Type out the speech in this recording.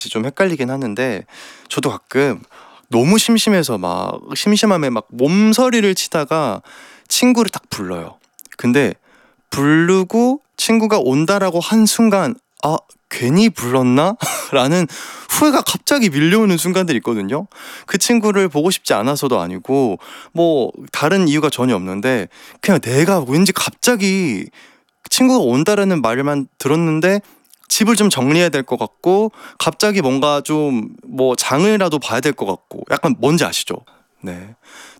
좀 헷갈리긴 하는데 저도 가끔 너무 심심해서 막 심심함에 막 몸서리를 치다가 친구를 딱 불러요. 근데 부르고 친구가 온다라고 한 순간 아 괜히 불렀나? 라는 후회가 갑자기 밀려오는 순간들이 있거든요. 그 친구를 보고 싶지 않아서도 아니고 뭐 다른 이유가 전혀 없는데 그냥 내가 왠지 갑자기 친구가 온다라는 말만 들었는데 집을 좀 정리해야 될 것 같고 갑자기 뭔가 좀 뭐 장을라도 봐야 될 것 같고 약간 뭔지 아시죠? 네.